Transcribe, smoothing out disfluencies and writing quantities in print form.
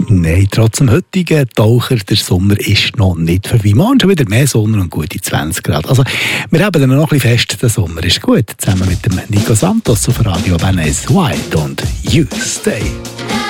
Nein, trotz dem heutigen Taucher, der Sommer ist noch nicht vorbei. Morgen schon wieder mehr Sonne und gute 20 Grad. Also, wir haben dann noch ein bisschen fest, der Sommer ist gut. Zusammen mit dem Nico Santos auf Radio Venice. Why don't you stay?